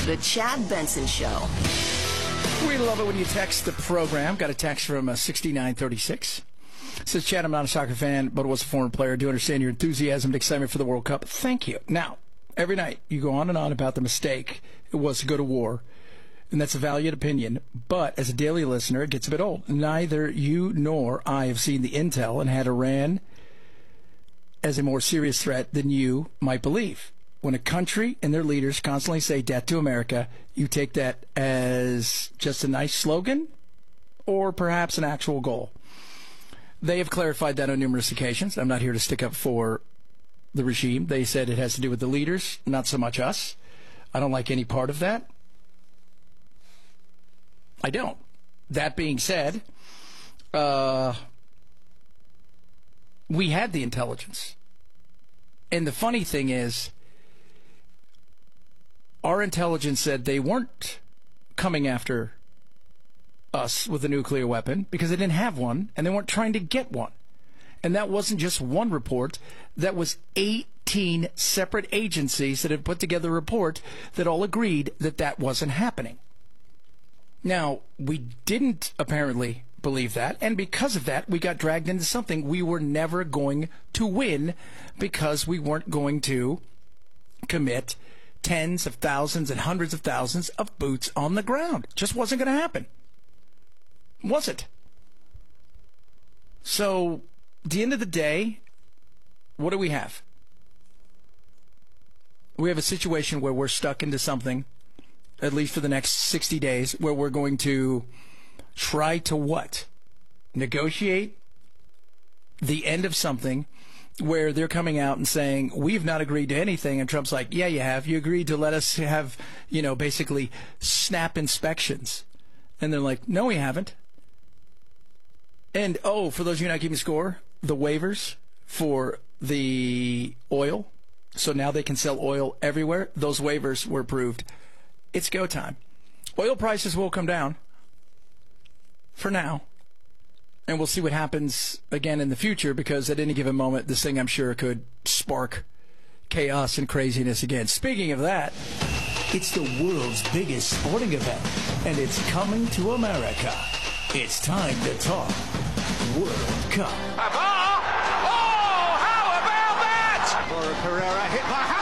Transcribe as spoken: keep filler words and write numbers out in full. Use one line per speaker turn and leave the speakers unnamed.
The Chad Benson Show.
We love it when you text the program. Got a text from uh, sixty-nine thirty-six. Says, Chad, I'm not a soccer fan, but was a former player. I do understand your enthusiasm and excitement for the World Cup. Thank you. Now, every night you go on and on about the mistake it was to go to war, and that's a valued opinion. But as a daily listener, it gets a bit old. Neither you nor I have seen the intel and had Iran as a more serious threat than you might believe. When a country and their leaders constantly say death to America, you take that as just a nice slogan or perhaps an actual goal. They have clarified that on numerous occasions. I'm not here to stick up for the regime. They said it has to do with the leaders, not so much us. I don't like any part of that. I don't. That being said, uh, we had the intelligence. And the funny thing is, our intelligence said they weren't coming after us with a nuclear weapon because they didn't have one, and they weren't trying to get one. And that wasn't just one report. That was eighteen separate agencies that had put together a report that all agreed that that wasn't happening. Now, we didn't apparently believe that, and because of that, we got dragged into something we were never going to win because we weren't going to commit tens of thousands and hundreds of thousands of boots on the ground. Just wasn't going to happen. Was it? So, at the end of the day, what do we have? We have a situation where we're stuck into something, at least for the next sixty days, where we're going to try to what? Negotiate the end of something where they're coming out and saying, we've not agreed to anything. And Trump's like, yeah, you have. You agreed to let us have, you know, basically snap inspections. And they're like, no, we haven't. And, oh, for those of you not keeping score, the waivers for the oil, so now they can sell oil everywhere, those waivers were approved. It's go time. Oil prices will come down for now. And we'll see what happens again in the future, because at any given moment, this thing, I'm sure, could spark chaos and craziness again. Speaking of that,
it's the world's biggest sporting event, and it's coming to America. It's time to talk World Cup.
Oh, how about that? Laura Pereira hit by